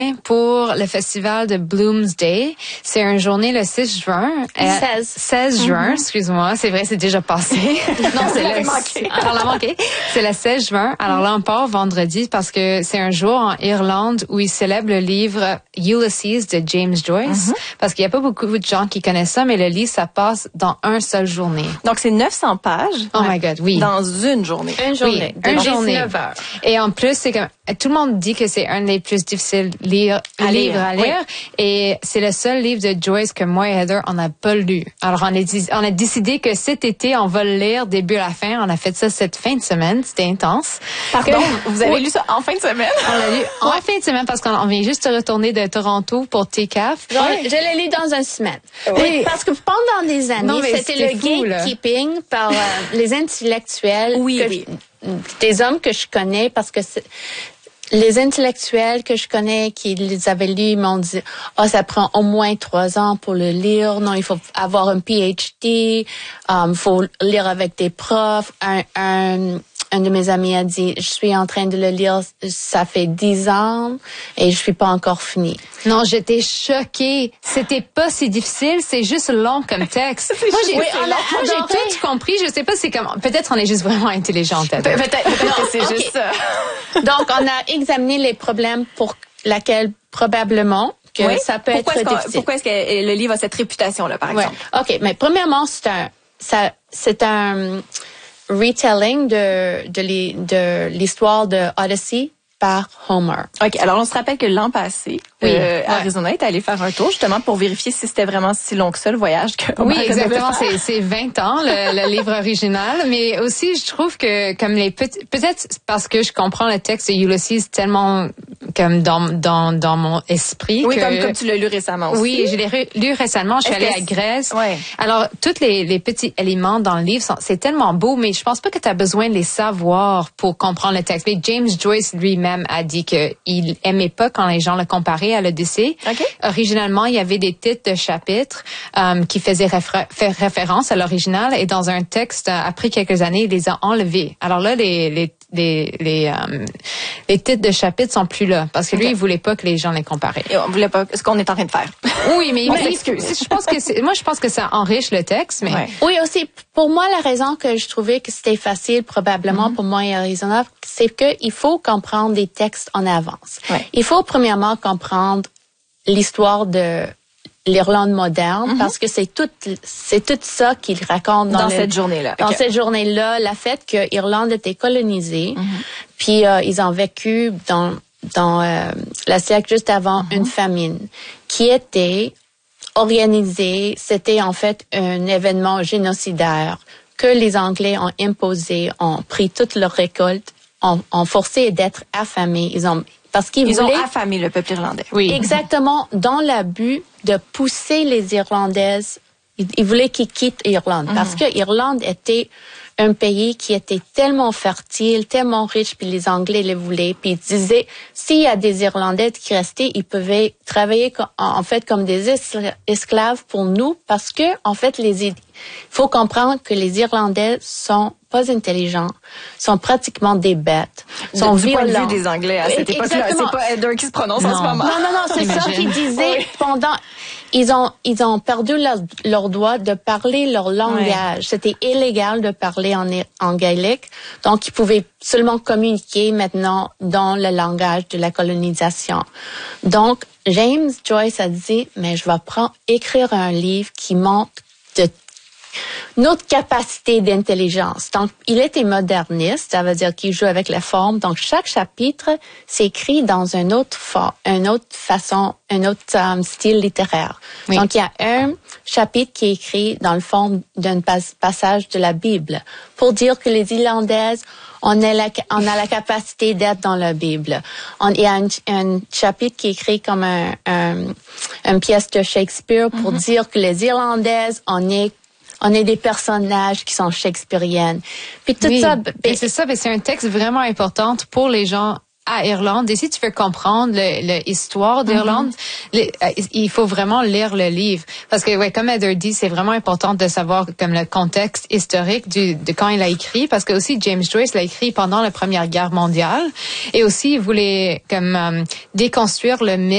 pour le festival de Bloomsday. C'est une journée le 6 juin. 16 juin, excuse-moi. C'est vrai, c'est déjà passé. Non, c'est le manqué. Alors, l'a manqué. C'est le 16 juin. Alors là, on part vendredi parce que c'est un jour en Irlande où ils célèbrent le livre Ulysses de James Joyce. Parce qu'il y a pas beaucoup de gens qui connaissent ça, mais le livre, ça passe dans une seule journée. Donc, c'est 900 pages. Oh my God, oui. Dans une journée. Une journée. Oui, une journée. 19 heures. Et en plus, c'est comme, tout le monde dit que c'est un des plus difficiles livres à lire. Oui. Et c'est le seul livre de Joyce que moi et Heather, on n'a pas lu. Alors, on a décidé que cet été, on va le lire début à la fin. On a fait ça cette fin de semaine. C'était intense. Pardon, vous avez lu ça en fin de semaine? On l'a lu en fin de semaine parce qu'on vient juste de retourner de Toronto pour TCAF. Je l'ai lu dans une semaine. Oui. Parce que pendant des années, Non, mais c'était le fou, gatekeeping par les intellectuels. Oui. Des hommes que je connais parce que les intellectuels que je connais qui les avaient lus, ils m'ont dit, ça prend au moins 3 ans pour le lire. Non, il faut avoir un PhD. Faut lire avec des profs. Un de mes amis a dit, je suis en train de le lire, ça fait 10 ans et je suis pas encore fini. Non, j'étais choquée. C'était pas si difficile, c'est juste long comme texte. Moi, j'ai tout compris. Je sais pas, c'est comme, peut-être on est juste vraiment intelligent, Peut-être que c'est juste ça. Donc, on a examiné les problèmes pour lesquels probablement que ça peut être difficile. Pourquoi est-ce que le livre a cette réputation-là, par exemple? OK, mais premièrement, c'est un retelling de l'histoire de Odyssey par Homer. OK, alors on se rappelle que l'an passé, Arizona est allé faire un tour justement pour vérifier si c'était vraiment si long que ça le voyage que Homer Oui, exactement, c'est 20 ans le livre original, mais aussi je trouve que comme peut-être parce que je comprends le texte de Ulysses tellement comme dans mon esprit. Oui, comme tu l'as lu récemment aussi. Oui, je l'ai lu récemment, je suis allée à Grèce. Ouais. Alors tous les petits éléments dans le livre c'est tellement beau, mais je pense pas que tu as besoin de les savoir pour comprendre le texte. Mais James Joyce lui-même a dit qu'il aimait pas quand les gens le comparaient à l'Odyssée. Okay. Originalement, il y avait des titres de chapitres qui faisaient référence à l'original et dans un texte, après quelques années, il les a enlevés. Alors là, les titres de chapitres sont plus là parce que lui, il voulait pas que les gens les comparaient. Et on voulait pas ce qu'on est en train de faire. Oui, mais je pense que ça enrichit le texte, mais oui aussi pour moi la raison que je trouvais que c'était facile probablement pour moi et Arizona, c'est que il faut comprendre des textes en avance. Ouais. Il faut premièrement comprendre l'histoire de l'Irlande moderne parce que c'est tout ça qu'il raconte dans cette journée-là. Dans cette journée-là, la fait que l'Irlande était colonisée, puis ils ont vécu dans la siècle juste avant une famine qui était organisée. C'était en fait un événement génocidaire que les Anglais ont imposé, ont pris toute leur récolte, ont forcé d'être affamés. Parce qu'ils voulaient affamé le peuple irlandais. Oui. Exactement, dans le but de pousser les Irlandaises. Ils voulaient qu'ils quittent l'Irlande parce que l'Irlande était un pays qui était tellement fertile, tellement riche, puis les Anglais les voulaient. Puis ils disaient, s'il y a des Irlandais qui restaient, ils pouvaient travailler en fait comme des esclaves pour nous parce que en fait il faut comprendre que les Irlandais sont pas intelligents, sont pratiquement des bêtes, sont du violents. Du point de vue des Anglais à cette époque-là, c'est pas Heather qui se prononce en ce moment. Non, c'est ça qu'ils disaient pendant. Ils ont perdu leur droit de parler leur langage. C'était illégal de parler en gaélique, donc ils pouvaient seulement communiquer maintenant dans le langage de la colonisation. Donc James Joyce a dit, mais je vais écrire un livre qui montre notre capacité d'intelligence. Donc, il était moderniste, ça veut dire qu'il joue avec la forme. Donc, chaque chapitre s'écrit dans une autre façon, un autre style littéraire. Oui. Donc, il y a un chapitre qui est écrit dans le forme d'un passage de la Bible pour dire que les Irlandaises, on a la capacité d'être dans la Bible. Il y a un chapitre qui est écrit comme une pièce de Shakespeare pour dire que les Irlandaises, on est des personnages qui sont shakespeariennes. Puis tout ça. Et c'est ça, mais c'est un texte vraiment important pour les gens à Irlande. Et si tu veux comprendre l'histoire d'Irlande, il faut vraiment lire le livre. Parce que, comme Heather dit, c'est vraiment important de savoir comme le contexte historique de quand il a écrit. Parce que aussi, James Joyce l'a écrit pendant la Première Guerre mondiale. Et aussi, il voulait comme déconstruire le mythe